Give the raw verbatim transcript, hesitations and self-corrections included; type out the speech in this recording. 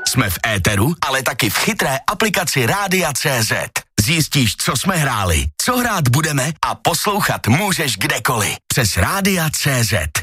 Jsme v éteru, ale taky v chytré aplikaci Rádia tečka cé zet. Zjistíš, co jsme hráli, co hrát budeme a poslouchat můžeš kdekoliv. Přes Rádia tečka cé zet.